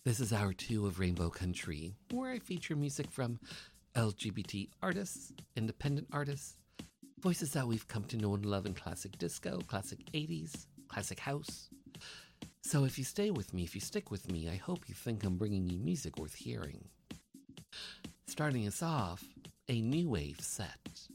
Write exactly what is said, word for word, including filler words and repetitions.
This is hour two of Rainbow Country, where I feature music from L G B T artists, independent artists, voices that we've come to know and love in classic disco, classic eighties, classic house. So if you stay with me, if you stick with me, I hope you think I'm bringing you music worth hearing. Starting us off, a new wave set